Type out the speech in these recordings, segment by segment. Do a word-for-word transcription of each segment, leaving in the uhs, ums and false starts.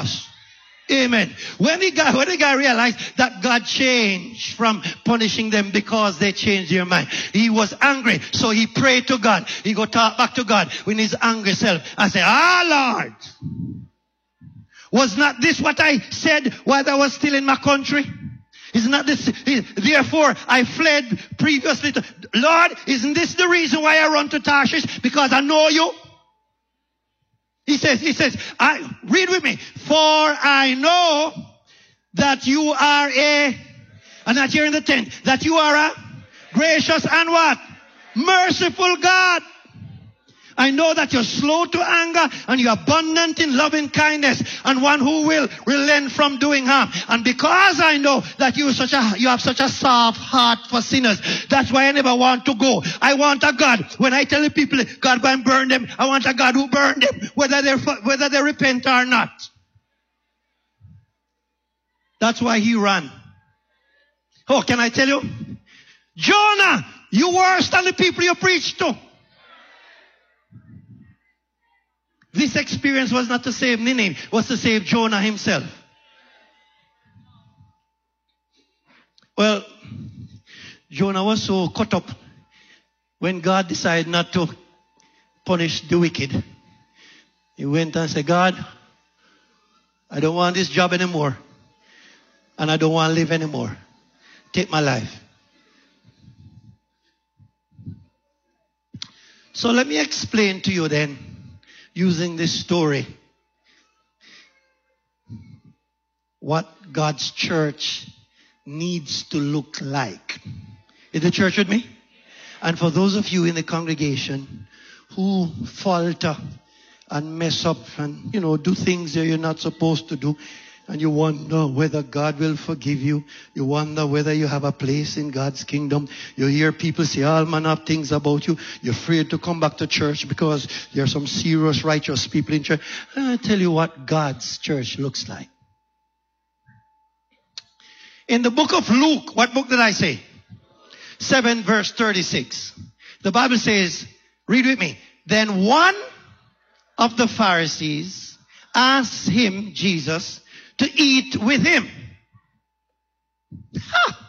us. Amen. When the guy, when the guy realized that God changed from punishing them because they changed their mind, he was angry. So he prayed to God. He go talk back to God with his angry self and say, ah, Lord, was not this what I said while I was still in my country? Is not this, therefore I fled previously to, Lord, isn't this the reason why I run to Tarshish? Because I know you. He says, he says, I, read with me. For I know that you are a, and not here in the tent, that you are a gracious and what? Merciful God. I know that you're slow to anger and you're abundant in loving kindness and one who will relent from doing harm. And because I know that you such a you have such a soft heart for sinners, that's why I never want to go. I want a God. When I tell the people God go and burn them, I want a God who burn them, whether they whether they repent or not. That's why he ran. Oh, can I tell you? Jonah, you worse than the people you preached to. This experience was not to save Nineveh, it was to save Jonah himself. Well, Jonah was so caught up when God decided not to punish the wicked. He went and said, God, I don't want this job anymore. And I don't want to live anymore. Take my life. So let me explain to you then, using this story, what God's church needs to look like. Is the church with me? And for those of you in the congregation who falter and mess up and, you know, do things that you're not supposed to do, and you wonder whether God will forgive you. You wonder whether you have a place in God's kingdom. You hear people say all manner of things about you. You're afraid to come back to church because there are some serious righteous people in church. And I tell you what God's church looks like. In the book of Luke, what book did I say? seven verse thirty-six. The Bible says, read with me. Then one of the Pharisees asked him, Jesus, to eat with him. Ha!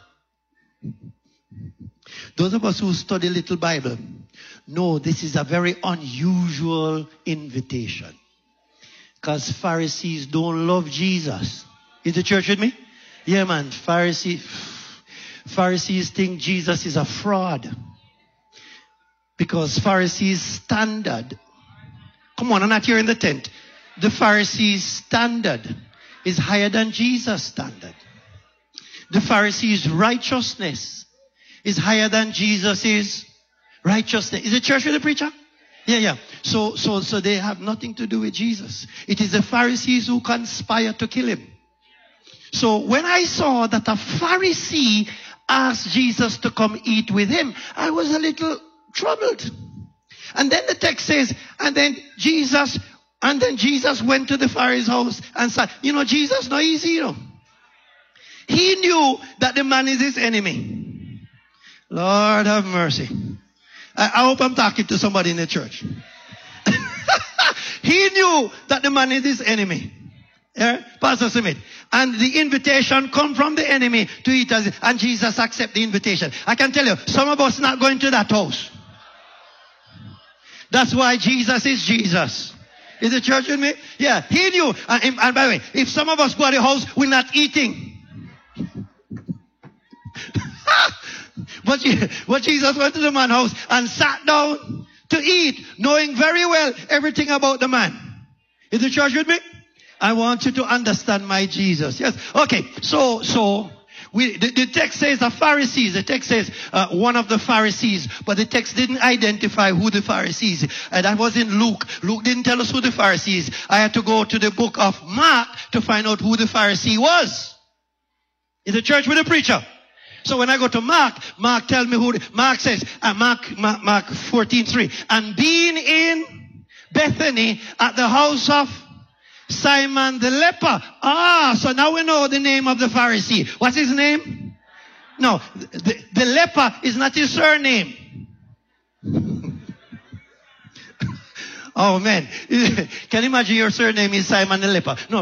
Those of us who study little Bible know this is a very unusual invitation. Because Pharisees don't love Jesus. Is the church with me? Yeah, man. Pharisees, Pharisees think Jesus is a fraud. Because Pharisees' standard. Come on, I'm not here in the tent. The Pharisees' standard is higher than Jesus' standard. The Pharisees' righteousness is higher than Jesus' righteousness. Is the church with the preacher? Yeah, yeah. So, so, so they have nothing to do with Jesus. It is the Pharisees who conspire to kill him. So when I saw that a Pharisee asked Jesus to come eat with him, I was a little troubled. And then the text says, and then Jesus And then Jesus went to the Pharisee's house and said, you know, Jesus not easy, you know. He knew that the man is his enemy. Lord have mercy. I, I hope I'm talking to somebody in the church. He knew that the man is his enemy. Yeah? Pastor Smith. And the invitation come from the enemy to eat us. And Jesus accept the invitation. I can tell you, some of us not going to that house. That's why Jesus is Jesus. Is the church with me? Yeah, he knew. And, and by the way, if some of us go to the house, we're not eating. but, but Jesus went to the man's house and sat down to eat, knowing very well everything about the man. Is the church with me? I want you to understand my Jesus. Yes. Okay. So, so, we, the, the text says the Pharisees. The text says uh, one of the Pharisees, but the text didn't identify who the Pharisees. And that was in Luke. Luke didn't tell us who the Pharisees. I had to go to the book of Mark to find out who the Pharisee was. Is the church with a preacher? So when I go to Mark, Mark tell me who. The, Mark says, uh, Mark, Mark, Mark fourteen three, and being in Bethany at the house of Simon the leper. Ah, so now we know the name of the Pharisee. What's his name? No, the, the leper is not his surname. Oh man. Can you imagine your surname is Simon the leper? No.